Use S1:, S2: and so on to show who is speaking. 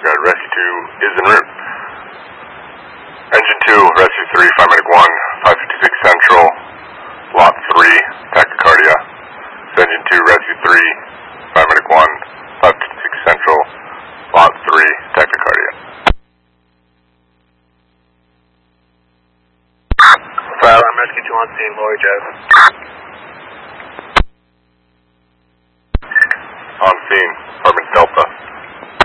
S1: disregard. Rescue 2 is en route. Engine 2, Rescue 3, Paramedic 1, 556 Central, Lot 3, tachycardia. Engine 2, Rescue 3, Paramedic 1, 556 Central, Lot 3, tachycardia.
S2: File, I'm Rescue 2 on scene, Lori Drive.
S1: On scene, Department Delta.